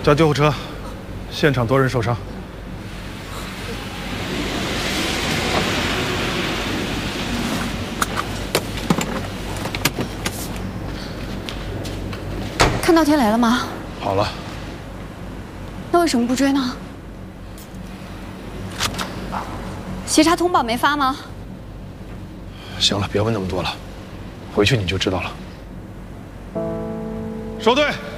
叫救护车，现场多人受伤。 看到天雷了吗？ 好了。 那为什么不追呢？协查通报没发吗？ 行了，别问那么多了，回去你就知道了。收队。